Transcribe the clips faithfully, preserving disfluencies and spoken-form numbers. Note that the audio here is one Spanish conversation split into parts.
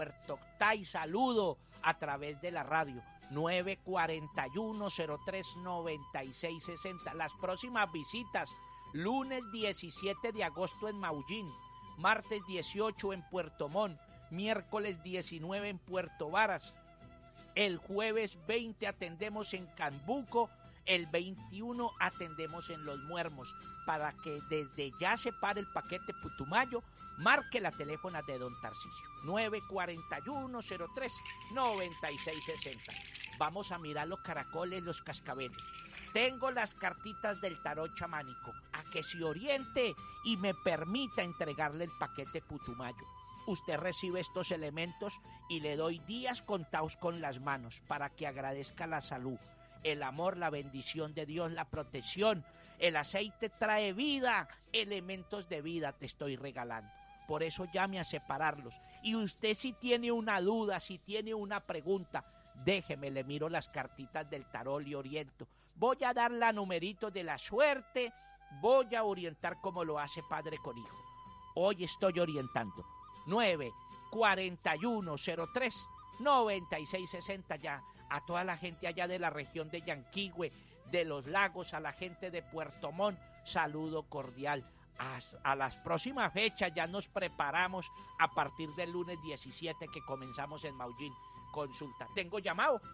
Puerto Octay, saludo a través de la radio. nueve cuatro uno, cero tres, noventa y seis sesenta. Las próximas visitas, lunes diecisiete de agosto en Maullín, martes dieciocho en Puerto Montt, miércoles diecinueve en Puerto Varas, el jueves veinte atendemos en Cambuco, el veintiuno atendemos en Los Muermos. Para que desde ya se pare el paquete Putumayo, marque la teléfono de don Tarcisio, nueve cuatro uno, cero tres, noventa y seis sesenta. Vamos a mirar los caracoles, los cascabeles. Tengo las cartitas del tarot chamánico, a que se oriente y me permita entregarle el paquete Putumayo. Usted recibe estos elementos y le doy días contados con las manos para que agradezca la salud, el amor, la bendición de Dios, la protección. El aceite trae vida, elementos de vida te estoy regalando. Por eso llame a separarlos. Y usted, si tiene una duda, si tiene una pregunta, déjeme, le miro las cartitas del tarot y oriento. Voy a dar la numerito de la suerte, voy a orientar como lo hace padre con hijo. Hoy estoy orientando. nueve cuatro uno, cero tres, noventa y seis sesenta. Ya a toda la gente allá de la región de Yanquihue, de Los Lagos, a la gente de Puerto Montt, saludo cordial. A, a las próximas fechas ya nos preparamos a partir del lunes diecisiete que comenzamos en Maullín. Consulta. ¿Tengo llamado?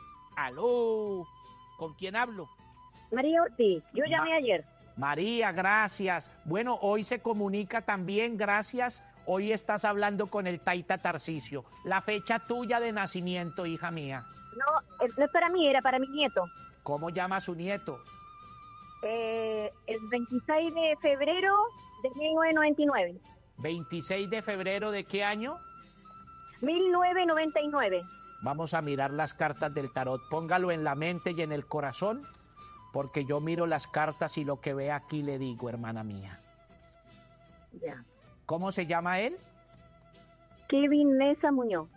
Aló, ¿con quién hablo? María Ortiz, yo llamé Ma- ayer. María, gracias. Bueno, hoy se comunica también, gracias. Hoy estás hablando con el Taita Tarcisio. La fecha tuya de nacimiento, hija mía. No, no es para mí, era para mi nieto. ¿Cómo llama su nieto? Eh, el veintiséis de febrero de mil novecientos noventa y nueve. ¿veintiséis de febrero de qué año? mil novecientos noventa y nueve. Vamos a mirar las cartas del tarot. Póngalo en la mente y en el corazón, porque yo miro las cartas y lo que ve aquí le digo, hermana mía. Ya. ¿Cómo se llama él? Kevin Mesa Muñoz.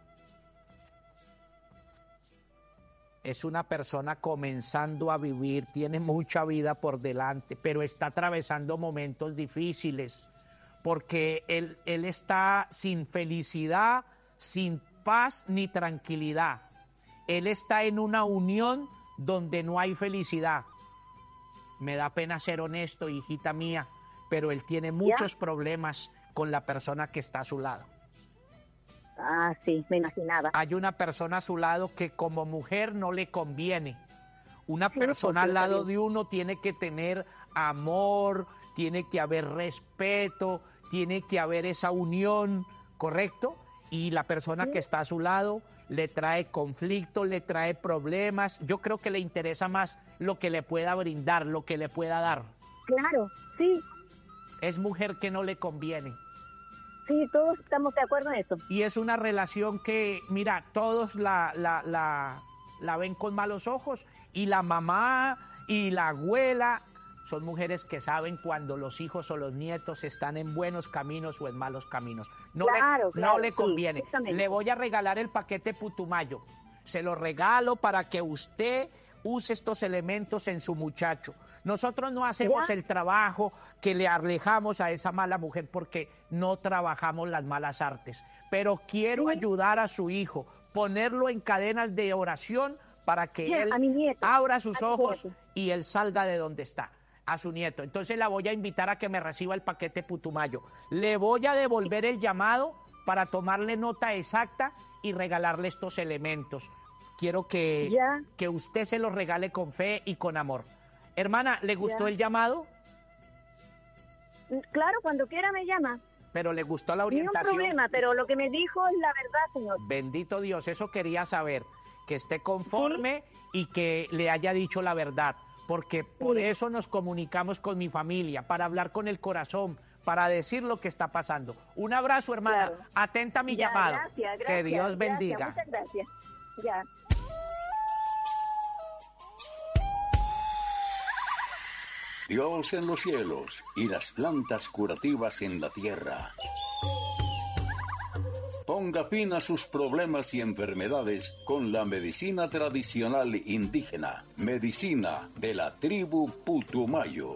Es una persona comenzando a vivir, tiene mucha vida por delante, pero está atravesando momentos difíciles, porque él, él está sin felicidad, sin paz ni tranquilidad. Él está en una unión donde no hay felicidad. Me da pena ser honesto, hijita mía, pero él tiene muchos ¿Ya? problemas con la persona que está a su lado. Ah, sí, me imaginaba. Hay una persona a su lado que como mujer no le conviene. Una sí, persona al lado de uno tiene que tener amor, tiene que haber respeto, tiene que haber esa unión, ¿correcto? Y la persona sí. que está a su lado le trae conflicto, le trae problemas. Yo creo que le interesa más lo que le pueda brindar, lo que le pueda dar. Claro, sí. Es mujer que no le conviene. Sí, todos estamos de acuerdo en eso. Y es una relación que, mira, todos la, la, la, la ven con malos ojos, y la mamá y la abuela son mujeres que saben cuando los hijos o los nietos están en buenos caminos o en malos caminos. No, claro, le, claro, no le conviene. Sí, le voy a regalar el paquete Putumayo. Se lo regalo para que usted use estos elementos en su muchacho. Nosotros no hacemos ¿Ya? el trabajo que le alejamos a esa mala mujer, porque no trabajamos las malas artes. Pero quiero sí. ayudar a su hijo, ponerlo en cadenas de oración para que sí, él abra sus ojos y él salga de donde está, a su nieto. Entonces la voy a invitar a que me reciba el paquete Putumayo. Le voy a devolver el llamado para tomarle nota exacta y regalarle estos elementos. Quiero que, que usted se los regale con fe y con amor. Hermana, ¿le gustó ya. el llamado? Claro, cuando quiera me llama. Pero le gustó la orientación. No hay problema, pero lo que me dijo es la verdad, señor. Bendito Dios, eso quería saber, que esté conforme ¿Sí? y que le haya dicho la verdad, porque por sí. eso nos comunicamos con mi familia, para hablar con el corazón, para decir lo que está pasando. Un abrazo, hermana. Claro. Atenta a mi ya, llamado. Gracias, gracias. Que Dios bendiga. Gracias, muchas gracias. Ya. Dios en los cielos y las plantas curativas en la tierra. Ponga fin a sus problemas y enfermedades con la medicina tradicional indígena, medicina de la tribu Putumayo.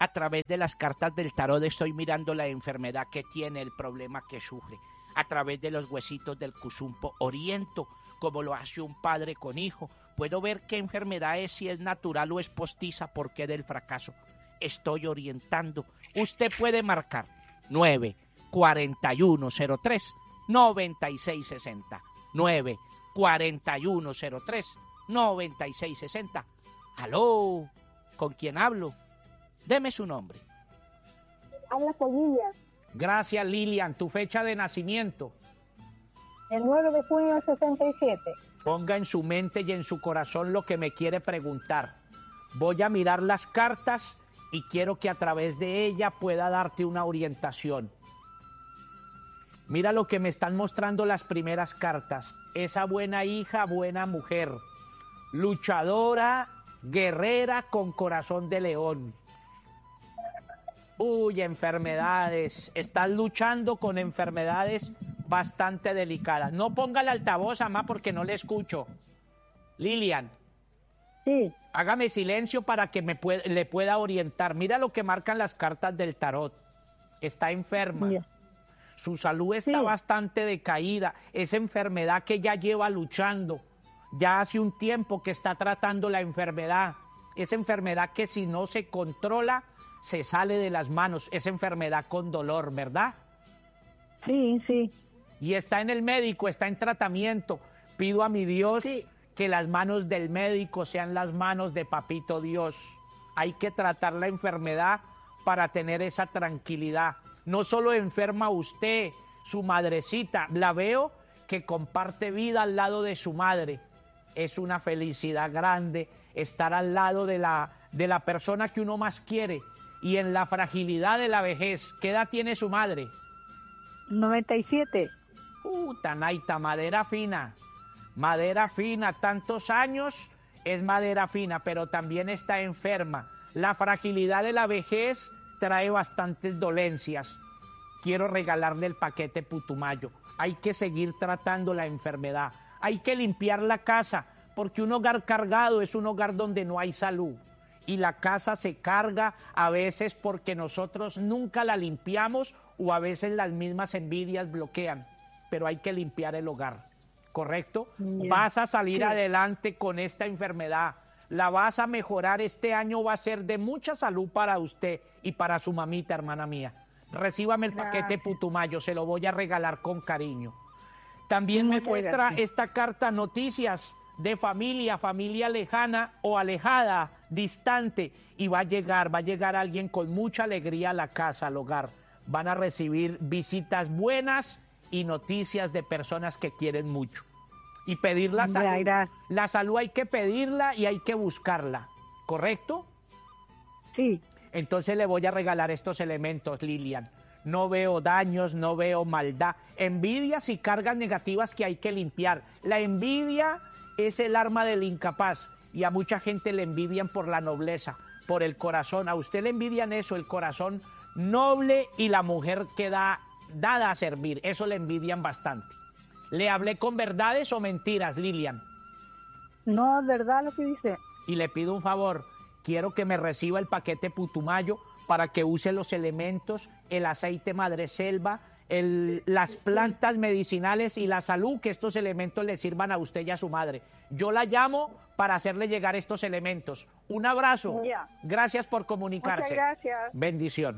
A través de las cartas del tarot estoy mirando la enfermedad que tiene, el problema que sufre. A través de los huesitos del cusumpo oriento, como lo hace un padre con hijo. Puedo ver qué enfermedad es, si es natural o es postiza, por qué del fracaso. Estoy orientando. Usted puede marcar nueve cuatro uno cero tres nueve seis seis cero. nueve cuatro uno cero tres nueve seis seis cero. Aló, ¿con quién hablo? Deme su nombre. Habla con Lilian. Gracias, Lilian. ¿Tu fecha de nacimiento? El nueve de junio del sesenta y siete. Ponga en su mente y en su corazón lo que me quiere preguntar. Voy a mirar las cartas y quiero que a través de ella pueda darte una orientación. Mira lo que me están mostrando las primeras cartas. Esa buena hija, buena mujer, luchadora, guerrera con corazón de león. Uy, enfermedades. Estás luchando con enfermedades bastante delicadas. No ponga el altavoz, mamá, porque no le escucho. Lilian. Sí. Hágame silencio para que me pueda, le pueda orientar. Mira lo que marcan las cartas del tarot. Está enferma. Yeah. Su salud está sí. bastante decaída. Esa enfermedad que ya lleva luchando. Ya hace un tiempo que está tratando la enfermedad. Esa enfermedad que si no se controla, se sale de las manos. Esa enfermedad con dolor, ¿verdad? Sí, sí. Y está en el médico, está en tratamiento. Pido a mi Dios sí. que las manos del médico sean las manos de Papito Dios. Hay que tratar la enfermedad para tener esa tranquilidad. No solo enferma usted, su madrecita. La veo que comparte vida al lado de su madre. Es una felicidad grande estar al lado de la, de la persona que uno más quiere. Y en la fragilidad de la vejez, ¿qué edad tiene su madre? noventa y siete. Puta, naita, madera fina. Madera fina, tantos años es madera fina, pero también está enferma. La fragilidad de la vejez trae bastantes dolencias. Quiero regalarle el paquete Putumayo. Hay que seguir tratando la enfermedad. Hay que limpiar la casa, porque un hogar cargado es un hogar donde no hay salud. Y la casa se carga a veces porque nosotros nunca la limpiamos o a veces las mismas envidias bloquean. Pero hay que limpiar el hogar, ¿correcto? Yeah. Vas a salir sí. adelante con esta enfermedad. La vas a mejorar. Este año va a ser de mucha salud para usted y para su mamita, hermana mía. Recíbame el gracias. Paquete Putumayo, se lo voy a regalar con cariño. También Muchas me muestra gracias. Esta carta noticias de familia, familia lejana o alejada, distante, y va a llegar, va a llegar alguien con mucha alegría a la casa, al hogar. Van a recibir visitas buenas y noticias de personas que quieren mucho. Y pedir la salud. La salud hay que pedirla y hay que buscarla, ¿correcto? Sí. Entonces le voy a regalar estos elementos, Lilian. No veo daños, no veo maldad. Envidias y cargas negativas que hay que limpiar. La envidia es el arma del incapaz y a mucha gente le envidian por la nobleza, por el corazón. A usted le envidian eso, el corazón noble y la mujer que da, dada a servir. Eso le envidian bastante. ¿Le hablé con verdades o mentiras, Lilian? No, es verdad lo que dice. Y le pido un favor, quiero que me reciba el paquete Putumayo para que use los elementos, el aceite madreselva, el, las plantas medicinales y la salud, que estos elementos le sirvan a usted y a su madre. Yo la llamo para hacerle llegar estos elementos. Un abrazo. Ya. Gracias por comunicarse. Muchas gracias. Bendición.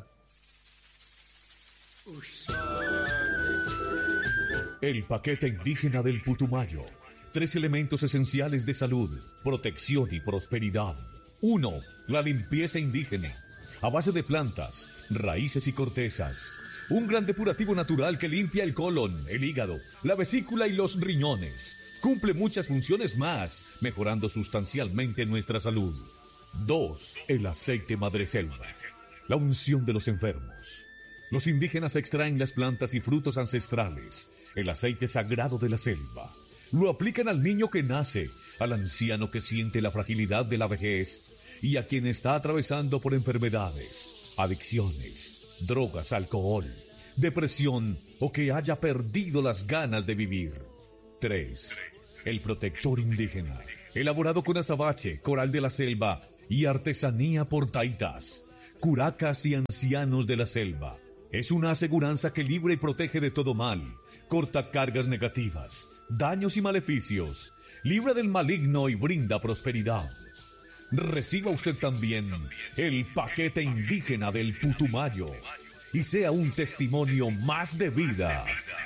El paquete indígena del Putumayo. Tres elementos esenciales de salud, protección y prosperidad. Uno, la limpieza indígena, a base de plantas, raíces y cortezas. Un gran depurativo natural que limpia el colon, el hígado, la vesícula y los riñones. Cumple muchas funciones más, mejorando sustancialmente nuestra salud. Dos, el aceite madreselva, la unción de los enfermos. Los indígenas extraen las plantas y frutos ancestrales, el aceite sagrado de la selva. Lo aplican al niño que nace, al anciano que siente la fragilidad de la vejez y a quien está atravesando por enfermedades, adicciones, drogas, alcohol, depresión o que haya perdido las ganas de vivir. Tres. El protector indígena, elaborado con azabache, coral de la selva y artesanía por taitas. Curacas y Ancianos de la Selva. Es una aseguranza que libra y protege de todo mal, corta cargas negativas, daños y maleficios, libra del maligno y brinda prosperidad. Reciba usted también el paquete indígena del Putumayo y sea un testimonio más de vida.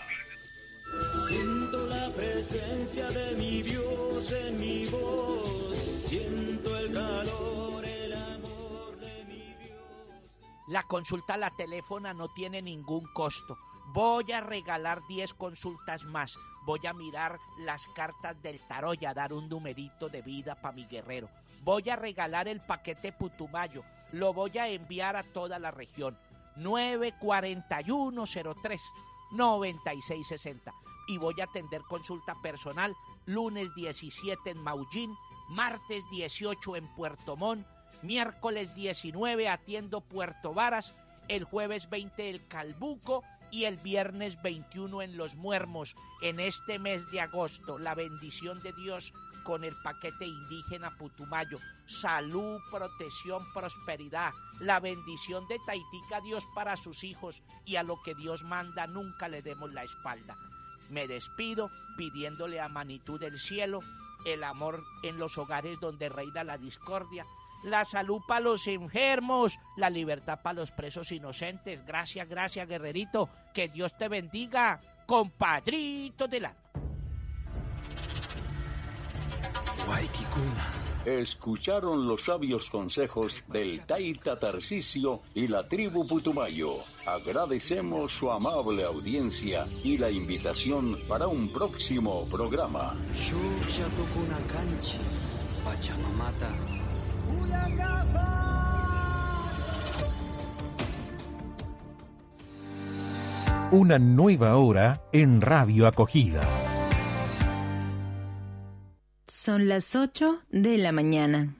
Siento la presencia de mi Dios en mi voz, siento el calor, el amor de mi Dios. La consulta a la teléfona no tiene ningún costo. Voy a regalar diez consultas más. Voy a mirar las cartas del tarot y a dar un numerito de vida para mi guerrero. Voy a regalar el paquete Putumayo. Lo voy a enviar a toda la región. nueve cuatro uno cero tres noventa y seis sesenta. Y voy a atender consulta personal lunes diecisiete en Maullín, martes dieciocho en Puerto Montt, miércoles diecinueve atiendo Puerto Varas, el jueves veinte el Calbuco y el viernes veintiuno en Los Muermos. En este mes de agosto, la bendición de Dios con el paquete indígena Putumayo. Salud, protección, prosperidad. La bendición de Taitica Dios para sus hijos, y a lo que Dios manda nunca le demos la espalda. Me despido pidiéndole a Manitou del cielo el amor en los hogares donde reina la discordia, la salud para los enfermos, la libertad para los presos inocentes. Gracias, gracias, guerrerito. Que Dios te bendiga, compadrito del alma. Escucharon los sabios consejos del Taita Tarcisio y la tribu Putumayo. Agradecemos su amable audiencia y la invitación para un próximo programa. Una nueva hora en Radio Acogida. Son las ocho de la mañana.